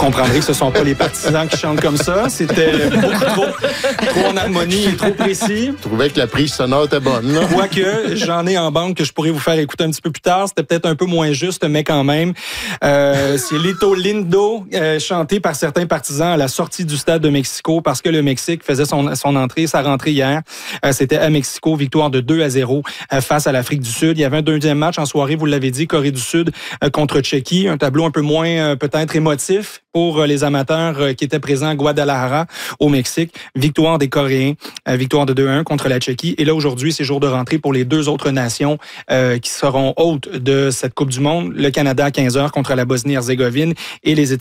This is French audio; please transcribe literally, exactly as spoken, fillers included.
comprendrez que ce ne sont pas les partisans qui chantent comme ça. C'était beaucoup trop, trop en harmonie et trop précis. Je trouvais que la prise sonore était bonne. Là. Quoique, j'en ai en banque que je pourrais vous faire écouter un petit peu plus tard. C'était peut-être un peu moins juste, mais quand même. Euh, c'est Lito Lindo, euh, chanté par certains partisans à la sortie du stade de Mexico parce que le Mexique faisait son, son entrée, sa rentrée hier. Euh, c'était à Mexico, victoire de deux à zéro euh, face à l'Afrique du Sud. Il y avait un deuxième match en soirée, vous l'avez dit, Corée du Sud euh, contre Tchéquie. Un tableau un peu moins euh, peut-être émotif pour euh, les amateurs euh, qui étaient présents à Guadalajara, au Mexique. Victoire des Coréens, euh, victoire de deux à un contre la Tchéquie. Et là, aujourd'hui, c'est jour de rentrée pour les deux autres nations euh, qui seront hôtes de cette Coupe du Monde. Le Canada à quinze heures contre la Bosnie-Herzégovine et les États